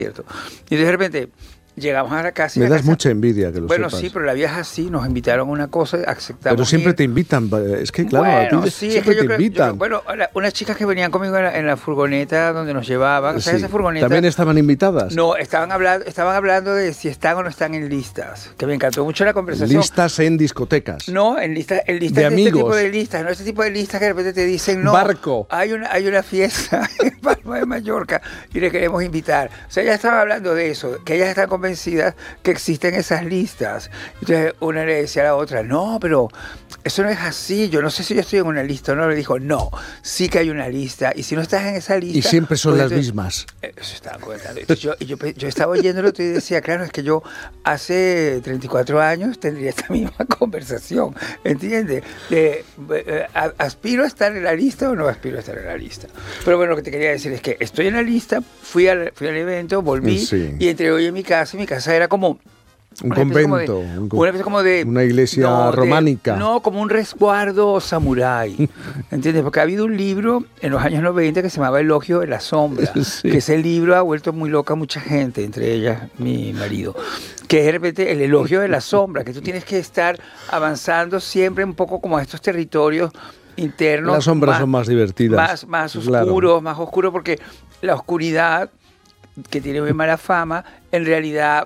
cierto. Y de repente llegamos a la casa. Me das casa, mucha envidia que lo bueno, sepas. Sí, pero la vida es así. Nos invitaron a una cosa, aceptamos. Pero siempre te invitan. Es que, claro, bueno, a ti sí, siempre es que te invitan. bueno, unas chicas que venían conmigo en la furgoneta donde nos llevaban. Sí. ¿Sabes esa furgoneta? ¿También estaban invitadas? No, estaban hablando de si están o no están en listas. Que me encantó mucho la conversación. Listas en discotecas. No, en listas de de amigos. este tipo de listas. No, este tipo de listas que de repente te dicen, no. Barco. Hay una fiesta en Palma de Mallorca y le queremos invitar. O sea, ellas estaban hablando de eso, que ellas están convencidas que existen esas listas. Entonces una le decía a la otra, no, pero eso no es así, yo no sé si yo estoy en una lista o no. Le dijo, no, sí que hay una lista, y si no estás en esa lista... Y siempre son pues las entonces, mismas. Eso estaban comentando. Entonces yo estaba oyéndolo y decía, claro, es que yo hace 34 años tendría esta misma conversación, ¿entiendes? ¿Aspiro a estar en la lista o no aspiro a estar en la lista? Pero bueno, lo que te quería decir es que estoy en la lista, fui al evento, volví, sí. y entré hoy en mi casa, y mi casa era como... Un convento, una iglesia románica. Como un resguardo samurái, ¿entiendes? Porque ha habido un libro en los años 90 que se llamaba Elogio de la Sombra, sí. Que ese libro ha vuelto muy loca a mucha gente, entre ellas mi marido, que es de repente el elogio de la sombra, que tú tienes que estar avanzando siempre un poco como a estos territorios internos. Las sombras son más divertidas. Más oscuros, más oscuros, porque la oscuridad, que tiene muy mala fama, en realidad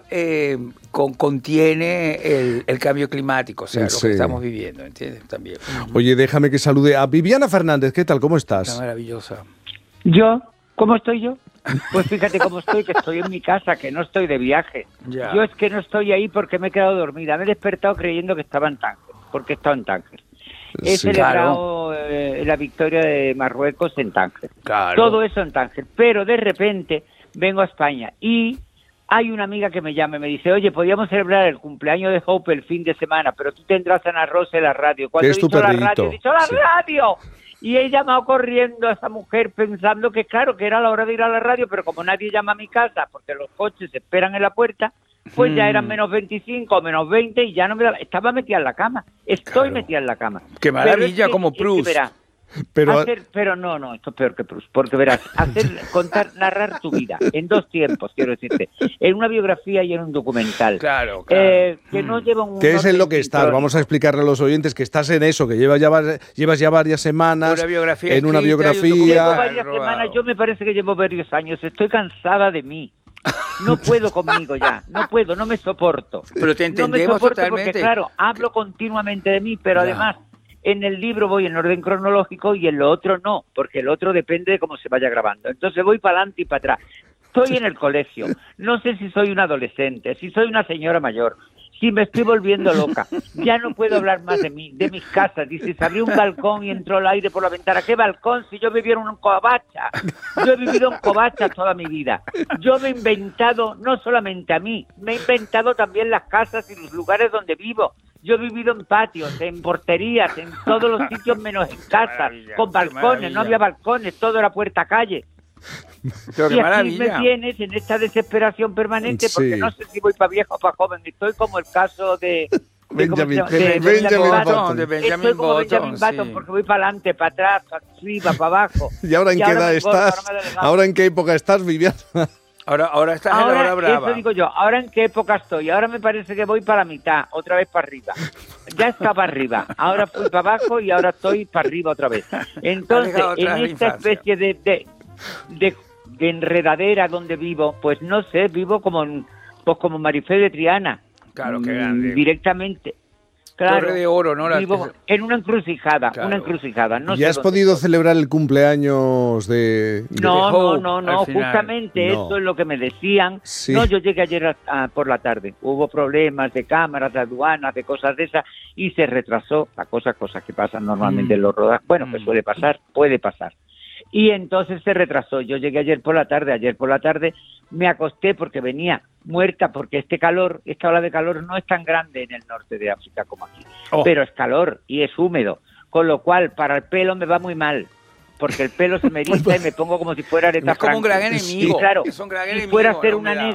contiene el cambio climático, o sea, lo que estamos viviendo, ¿entiendes? También. Oye, déjame que salude a Viviana Fernández. ¿Qué tal? ¿Cómo estás? Está maravillosa. ¿Yo? ¿Cómo estoy yo? Pues fíjate cómo estoy, que estoy en mi casa, que no estoy de viaje. Ya. Yo es que no estoy ahí porque me he quedado dormida. Me he despertado creyendo que estaba en Tánger, porque he estado en Tánger. He celebrado la victoria de Marruecos en Tánger. Claro. Todo eso en Tánger. Pero de repente vengo a España y hay una amiga que me llama y me dice, oye, podríamos celebrar el cumpleaños de Hope el fin de semana, pero tú tendrás a Ana Rosa en la radio. Cuando he dicho la radio, he dicho ¡la radio! Y he llamado corriendo a esa mujer pensando que, claro, que era la hora de ir a la radio, pero como nadie llama a mi casa porque los coches se esperan en la puerta, pues ya eran menos 25, menos 20 y ya no me daba. Estaba metida en la cama. Estoy metida en la cama. ¡Qué maravilla! Como Proust. Pero no, esto es peor que Proust, porque verás, narrar tu vida en dos tiempos, quiero decirte, en una biografía y en un documental. Claro. Que no lleva un... ¿Qué es en lo que estás? Vamos a explicarle a los oyentes que estás en eso, que llevas ya varias semanas en una biografía. Llevo varias semanas, yo me parece que llevo varios años, estoy cansada de mí. No puedo conmigo ya, no me soporto. Pero te entendemos, no me soporto totalmente. Porque claro, hablo continuamente de mí, pero además... En el libro voy en orden cronológico y en lo otro no, porque el otro depende de cómo se vaya grabando. Entonces voy para adelante y para atrás. Estoy en el colegio, no sé si soy un adolescente, si soy una señora mayor, si me estoy volviendo loca. Ya no puedo hablar más de mí, de mis casas. Dices, abrí un balcón y entró el aire por la ventana. ¿Qué balcón? Si yo vivía en un covacha. Yo he vivido en covachas toda mi vida. Yo me he inventado, no solamente a mí, me he inventado también las casas y los lugares donde vivo. Yo he vivido en patios, en porterías, en todos los sitios menos en casa, con balcones, no había balcones, todo era puerta a calle. Pero y aquí me tienes en esta desesperación permanente porque no sé si voy para viejo o para joven. Estoy como el caso de Benjamin Button. Estoy como Benjamin Button porque voy para adelante, para atrás, para arriba, para abajo. ¿Y ahora en qué edad estás? ¿Ahora en qué época estás, Viviana? Ahora estás en la hora brava. Eso digo yo, ¿ahora en qué época estoy? Ahora me parece que voy para la mitad, otra vez para arriba. Ya está para arriba, ahora fui para abajo y ahora estoy para arriba otra vez. Entonces, en esta especie de enredadera donde vivo, pues no sé, vivo como Marifé de Triana. Claro, qué grande. Directamente. Claro, Torre de Oro, ¿no? Vivo en una encrucijada, No ¿Ya has podido celebrar el cumpleaños de No, justamente eso es lo que me decían. Sí. No, yo llegué ayer por la tarde. Hubo problemas de cámaras, de aduanas, de cosas de esas, y se retrasó la cosas que pasan normalmente en los rodajes. Bueno, pues puede pasar. Y entonces se retrasó. Yo llegué ayer por la tarde me acosté porque venía muerta, porque esta ola de calor no es tan grande en el norte de África como aquí, pero es calor y es húmedo, con lo cual para el pelo me va muy mal, porque el pelo se me eriza y me pongo como si fuera Aretha Franklin. Es como un gran enemigo. Y claro, es un gran enemigo, si fuera a ser una negra,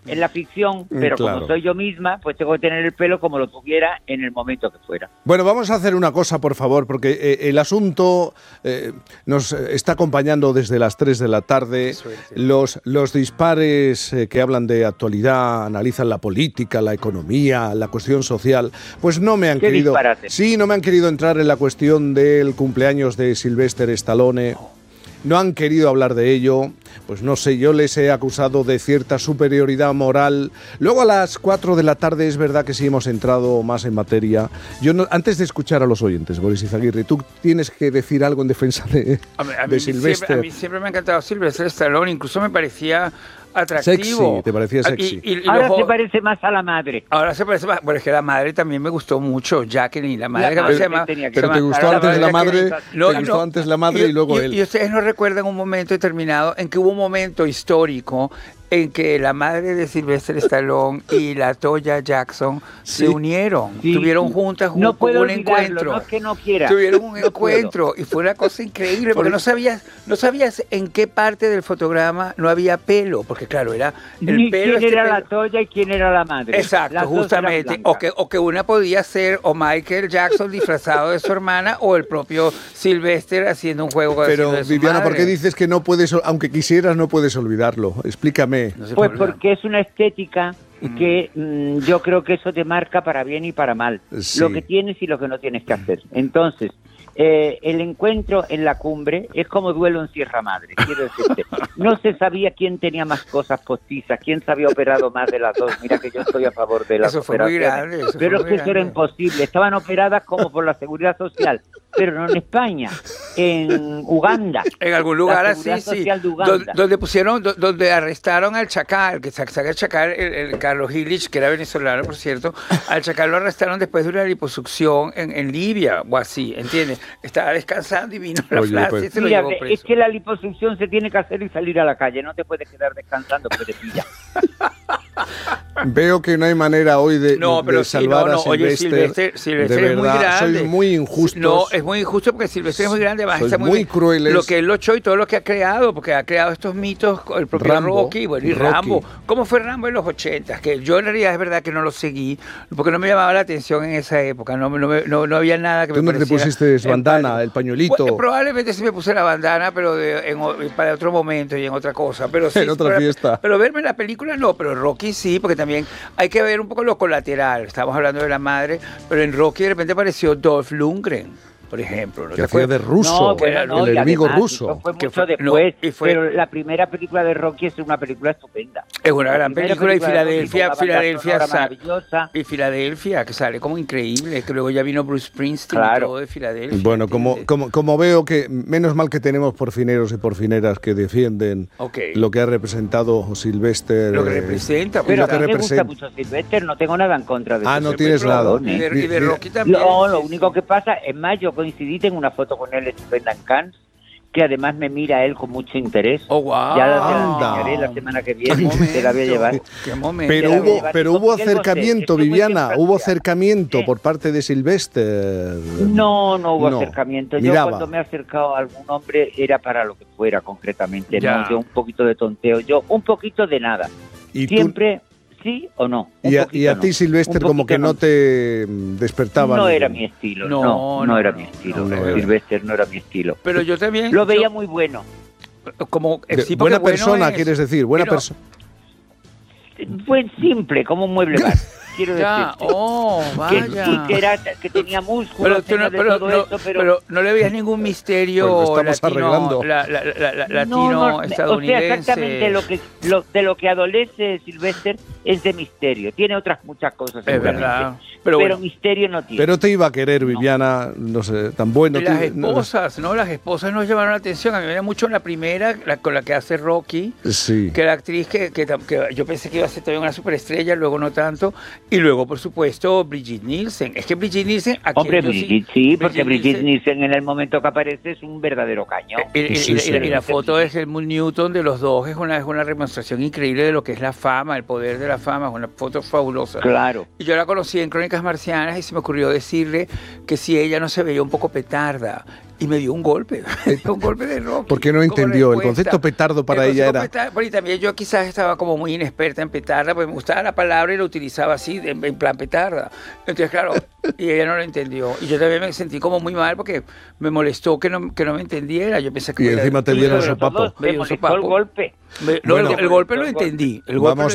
en la ficción, pero claro, como soy yo misma, pues tengo que tener el pelo como lo tuviera en el momento que fuera. Bueno, vamos a hacer una cosa, por favor, porque el asunto nos está acompañando desde las 3 de la tarde. Los dispares que hablan de actualidad, analizan la política, la economía, la cuestión social, pues no me han querido... Disparate? Sí, no me han querido entrar en la cuestión del cumpleaños de Sylvester Stallone. No han querido hablar de ello, pues no sé, yo les he acusado de cierta superioridad moral. Luego a las 4 de la tarde es verdad que sí hemos entrado más en materia. Yo no, antes de escuchar a los oyentes, Boris Izaguirre, tú tienes que decir algo en defensa de Sylvester. A mí siempre me ha encantado Sylvester Stallone, incluso me parecía atractivo. Sexy, te parecía sexy. Ahora se parece más a la madre. Ahora se parece más. Bueno, es que la madre también me gustó mucho, Jacqueline, la madre que se llama. Pero te gustó antes la madre, antes la madre y luego él. Y ustedes no recuerdan un momento determinado en que hubo un momento histórico en que la madre de Sylvester Stallone y la Toya Jackson se unieron, tuvieron juntas un encuentro. No es que no quiera. Tuvieron un encuentro y fue una cosa increíble porque no sabías en qué parte del fotograma no había pelo, porque claro, era el pelo. ¿Quién era la Toya y quién era la madre? Exacto, justamente. O que una podía ser o Michael Jackson disfrazado de su hermana o el propio Sylvester haciendo un juego de Pero Viviana, ¿por qué dices que no puedes, aunque quisieras, no puedes olvidarlo? Explícame. No sé, pues porque es una estética que yo creo que eso te marca para bien y para mal. Sí. Lo que tienes y lo que no tienes que hacer. Entonces, el encuentro en la cumbre es como duelo en Sierra Madre. Quiero decirte, no se sabía quién tenía más cosas postizas, quién se había operado más de las dos. Mira que yo estoy a favor de las operaciones. Pero es que eso era imposible. Estaban operadas como por la Seguridad Social, pero no en España, en Uganda. En algún lugar así, sí. Donde arrestaron al Chacal, que saca el Chacal, el Carlos Illich, que era venezolano, por cierto. Al Chacal lo arrestaron después de una liposucción en Libia, o así, ¿entiendes? Estaba descansando y vino la frase y se lo llevó preso. Es que la liposucción se tiene que hacer y salir a la calle, no te puedes quedar descansando porque te pilla. Veo que no hay manera hoy de salvar a Sylvester. Oye, Sylvester de es muy grande. Sois muy injustos. No, es muy injusto porque Sylvester es muy grande. Sois muy crueles. Lo que él echó y todo lo que ha creado, porque ha creado estos mitos, el propio Rocky, y Rambo. ¿Cómo fue Rambo en los 80? Que yo en realidad es verdad que no lo seguí, porque no me llamaba la atención en esa época. No había nada que me pareciera. ¿Tú no te pusiste bandana, el pañuelito? Pues, probablemente sí me puse la bandana, pero para otro momento y en otra cosa. Pero sí, en otra fiesta. Pero verme la película no, pero Rocky sí, porque también hay que ver un poco lo colateral. Estamos hablando de la madre, pero en Rocky de repente apareció Dolph Lundgren, por ejemplo. Que fue de ruso, el enemigo ruso. Fue mucho después, pero la primera película de Rocky es una película estupenda. Es una gran película y Filadelfia, que sale como increíble, que luego ya vino Bruce Springsteen y todo de Filadelfia. Bueno, como veo que menos mal que tenemos porfineros y porfineras que defienden lo que ha representado Sylvester. Lo que representa. Pero a mí me gusta mucho Sylvester, no tengo nada en contra de eso. No tienes nada. Y de Rocky también. No, lo único que pasa, en mayo coincidí, tengo una foto con él estupenda en Cannes, que además me mira él con mucho interés. ¡Oh, wow! Ya la enseñaré la semana que viene, te la voy a llevar. ¡Qué momento! Pero hubo acercamiento, Viviana, hubo acercamiento por parte de Sylvester. No hubo acercamiento. Yo cuando me he acercado a algún hombre era para lo que fuera concretamente, no, yo un poquito de tonteo, yo un poquito de nada. Siempre... ¿Sí o no? Y a ti, Sylvester, como que no te despertaba. No era mi estilo. No era mi estilo. Sylvester no era mi estilo. Pero yo también... Lo veía muy bueno. Como buena persona, quieres decir. Buena persona. Fue simple, como un mueble bar. Quiero decirte. Que tenía músculos, pero no le veías ningún misterio latino, estadounidense. O sea, exactamente de lo que adolece Sylvester es de misterio. Tiene otras muchas cosas, seguramente. Verdad. Pero misterio no tiene. Pero te iba a querer, Viviana, no sé, tan bueno. Las esposas nos llamaron la atención. A mí me veía mucho en la primera, con la que hace Rocky, que la actriz que yo pensé que iba a ser también una superestrella, luego no tanto. Y luego, por supuesto, Brigitte Nielsen. Es que Brigitte Nielsen... Porque Brigitte Nielsen en el momento que aparece es un verdadero cañón. Y la foto de Helmut Newton de los dos es una demostración increíble de lo que es la fama, el poder de la fama. Es una foto fabulosa. Claro. Y yo la conocí en Crónicas Marcianas y se me ocurrió decirle que si ella no se veía un poco petarda, y me dio un golpe, un golpe de Rocky. Porque no entendió, el concepto petardo para ella era... Y también yo quizás estaba como muy inexperta en petarda, porque me gustaba la palabra y lo utilizaba así, en plan petarda. Entonces, claro, y ella no lo entendió. Y yo también me sentí como muy mal porque me molestó que no me entendiera. Yo pensé que... Y encima te dieron sopapo. Me molestó el golpe. El golpe lo entendí. Vamos